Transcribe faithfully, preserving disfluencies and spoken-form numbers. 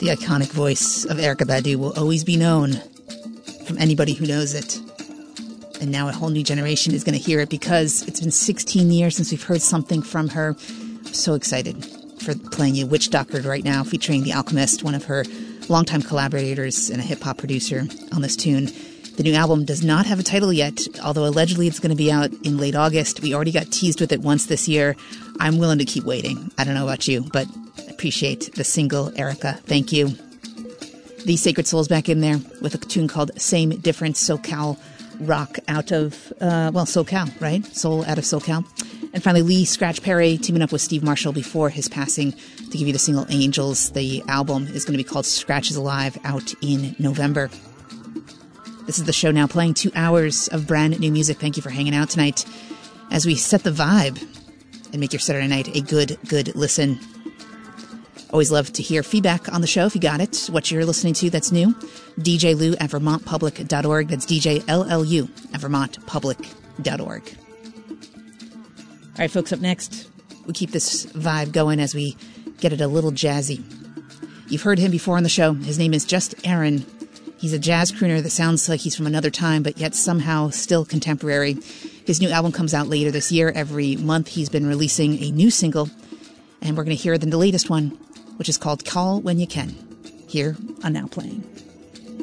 The iconic voice of Erykah Badu will always be known from anybody who knows it. And now a whole new generation is going to hear it because it's been sixteen years since we've heard something from her. I'm so excited for playing you Witch Doctored right now, featuring The Alchemist, one of her longtime collaborators and a hip-hop producer on this tune. The new album does not have a title yet, although allegedly it's going to be out in late August. We already got teased with it once this year. I'm willing to keep waiting. I don't know about you, but I appreciate the single, Erykah. Thank you. The Sacred Soul's back in there with a tune called Same Difference, SoCal rock out of, uh, well, SoCal, right? Soul out of SoCal. And finally, Lee Scratch Perry teaming up with Steve Marshall before his passing to give you the single Angels. The album is going to be called Scratch is Alive, out in November. This is the show now, playing two hours of brand new music. Thank you for hanging out tonight as we set the vibe and make your Saturday night a good, good listen. Always love to hear feedback on the show if you got it, what you're listening to that's new. D J Lou at vermont public dot org. That's D J L L U at vermont public dot org. All right, folks, up next, we keep this vibe going as we get it a little jazzy. You've heard him before on the show. His name is Just Aaron. He's a jazz crooner that sounds like he's from another time, but yet somehow still contemporary. His new album comes out later this year. Every month he's been releasing a new single, and we're going to hear the latest one, which is called Call When You Can, here on Now Playing.